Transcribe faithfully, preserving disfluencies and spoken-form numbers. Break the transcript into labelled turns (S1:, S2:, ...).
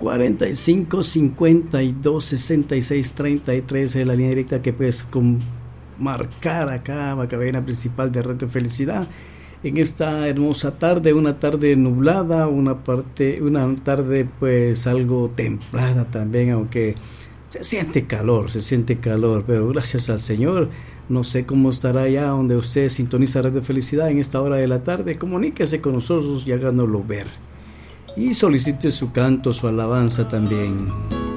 S1: cuarenta y cinco, cincuenta y dos, sesenta y seis, treinta y tres es la línea directa que puedes marcar acá, la cabina principal de Radio Felicidad. En esta hermosa tarde, una tarde nublada, una parte, una tarde pues algo templada también, aunque se siente calor, se siente calor, pero gracias al Señor. No sé cómo estará allá donde usted sintoniza Radio Felicidad en esta hora de la tarde. Comuníquese con nosotros y háganoslo ver. Y solicite su canto, su alabanza también.